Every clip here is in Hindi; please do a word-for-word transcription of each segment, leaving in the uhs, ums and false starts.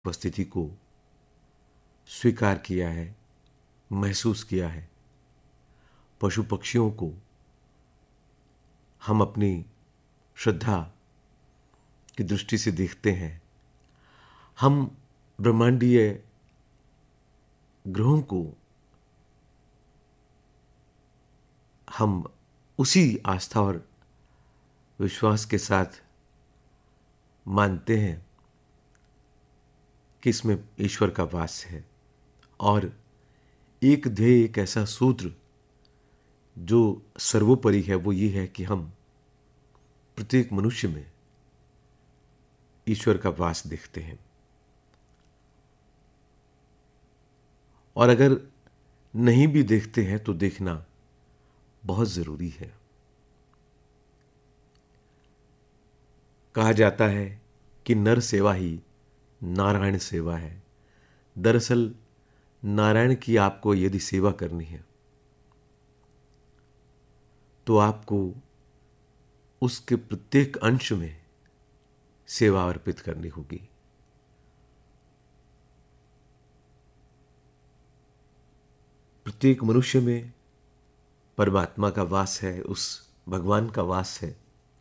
उपस्थिति को स्वीकार किया है, महसूस किया है। पशु पक्षियों को हम अपनी श्रद्धा की दृष्टि से देखते हैं। हम ब्रह्मांडीय ग्रहों को हम उसी आस्था और विश्वास के साथ मानते हैं कि इसमें ईश्वर का वास है। और एक ध्येय, एक ऐसा सूत्र जो सर्वोपरि है, वो ये है कि हम प्रत्येक मनुष्य में ईश्वर का वास देखते हैं। और अगर नहीं भी देखते हैं तो देखना बहुत जरूरी है। कहा जाता है कि नर सेवा ही नारायण सेवा है। दरअसल नारायण की आपको यदि सेवा करनी है तो आपको उसके प्रत्येक अंश में सेवा अर्पित करनी होगी। प्रत्येक मनुष्य में परमात्मा का वास है, उस भगवान का वास है।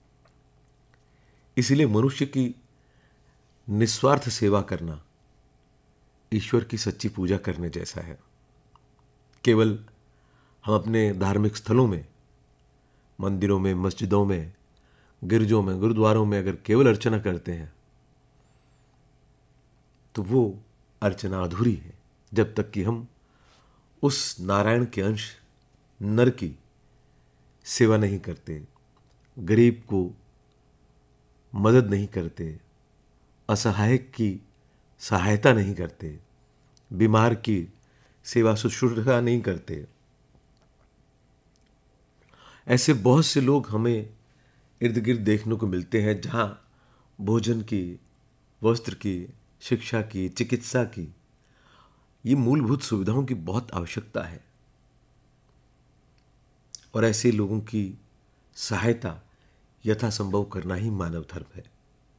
इसलिए मनुष्य की निस्वार्थ सेवा करना ईश्वर की सच्ची पूजा करने जैसा है। केवल हम अपने धार्मिक स्थलों में, मंदिरों में, मस्जिदों में, गिरजों में, गुरुद्वारों में अगर केवल अर्चना करते हैं तो वो अर्चना अधूरी है, जब तक कि हम उस नारायण के अंश नर की सेवा नहीं करते, गरीब को मदद नहीं करते, असहाय की सहायता नहीं करते, बीमार की सेवा शुश्रूषा नहीं करते। ऐसे बहुत से लोग हमें इर्द गिर्द देखने को मिलते हैं जहां भोजन की, वस्त्र की, शिक्षा की, चिकित्सा की, ये मूलभूत सुविधाओं की बहुत आवश्यकता है। और ऐसे लोगों की सहायता यथासंभव करना ही मानव धर्म है।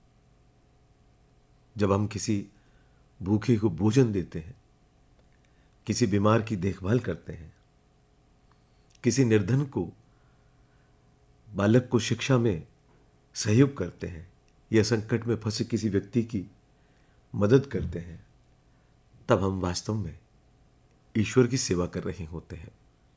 जब हम किसी भूखे को भोजन देते हैं, किसी बीमार की देखभाल करते हैं, किसी निर्धन को, बालक को शिक्षा में सहयोग करते हैं, या संकट में फंसे किसी व्यक्ति की मदद करते हैं, तब हम वास्तव में ईश्वर की सेवा कर रहे होते हैं।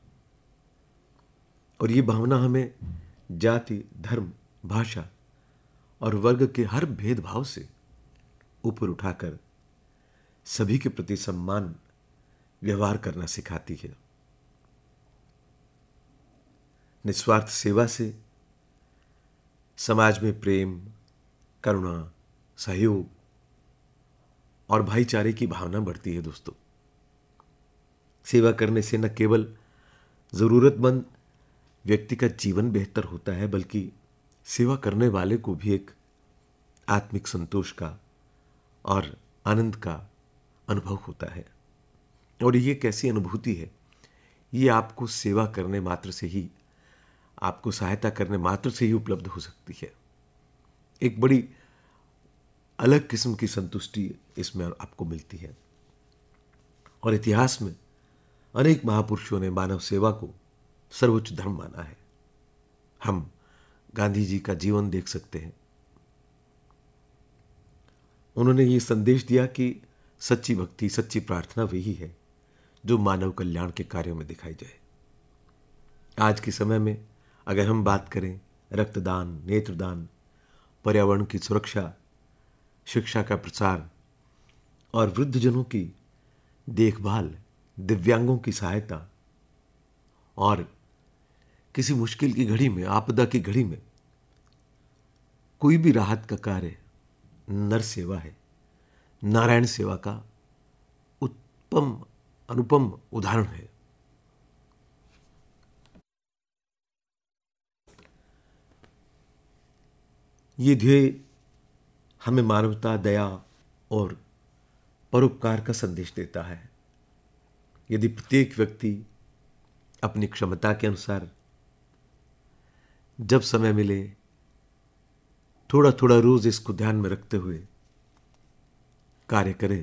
और ये भावना हमें जाति, धर्म, भाषा और वर्ग के हर भेदभाव से ऊपर उठाकर सभी के प्रति सम्मान व्यवहार करना सिखाती है। निस्वार्थ सेवा से समाज में प्रेम, करुणा, सहयोग और भाईचारे की भावना बढ़ती है। दोस्तों, सेवा करने से न केवल जरूरतमंद व्यक्ति का जीवन बेहतर होता है, बल्कि सेवा करने वाले को भी एक आत्मिक संतोष का और आनंद का अनुभव होता है। और ये कैसी अनुभूति है, ये आपको सेवा करने मात्र से ही, आपको सहायता करने मात्र से ही उपलब्ध हो सकती है। एक बड़ी अलग किस्म की संतुष्टि इसमें आपको मिलती है। और इतिहास में अनेक महापुरुषों ने मानव सेवा को सर्वोच्च धर्म माना है। हम गांधी जी का जीवन देख सकते हैं। उन्होंने ये संदेश दिया कि सच्ची भक्ति, सच्ची प्रार्थना वही है जो मानव कल्याण के कार्यों में दिखाई जाए। आज के समय में अगर हम बात करें रक्तदान, नेत्रदान, पर्यावरण की सुरक्षा, शिक्षा का प्रसार और वृद्धजनों की देखभाल, दिव्यांगों की सहायता और किसी मुश्किल की घड़ी में, आपदा की घड़ी में कोई भी राहत का कार्य नर सेवा है, नारायण सेवा का उत्तम अनुपम उदाहरण है। ये ध्येय हमें मानवता, दया और परोपकार का संदेश देता है। यदि प्रत्येक व्यक्ति अपनी क्षमता के अनुसार जब समय मिले थोड़ा थोड़ा रोज इसको ध्यान में रखते हुए कार्य करे